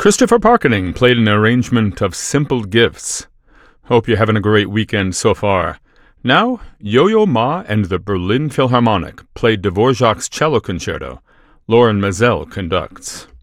Christopher Parkening played an arrangement of Simple Gifts. Hope you're having a great weekend so far. Now, Yo-Yo Ma and the Berlin Philharmonic played Dvorak's Cello Concerto. Lauren Mazel conducts.